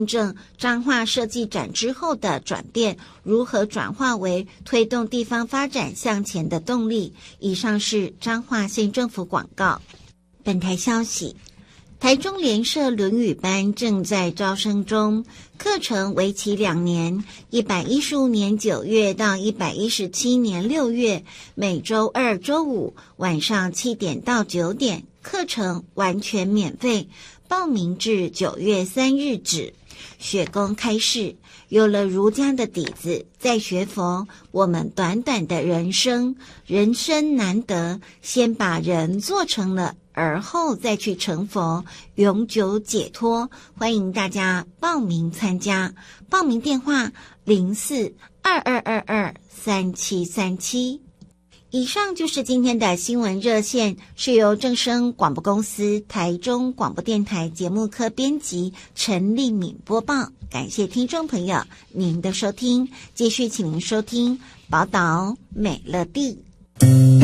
证彰化设计展之后的转变如何转化为推动地方发展向前的动力。以上是彰化县政府广告。本台消息，台中联社轮语班正在招生中，课程为期2年，115年9月到117年6月，每周2、周5晚上7点到9点，课程完全免费，报名至9月3日止。学宫开示，有了儒家的底子，在学佛，我们短短的人生难得，先把人做成了，而后再去成佛，永久解脱。欢迎大家报名参加，报名电话04-2222-3737。以上就是今天的新闻热线，是由正声广播公司台中广播电台节目科编辑陈丽敏播报。感谢听众朋友您的收听，继续请您收听宝岛美乐地。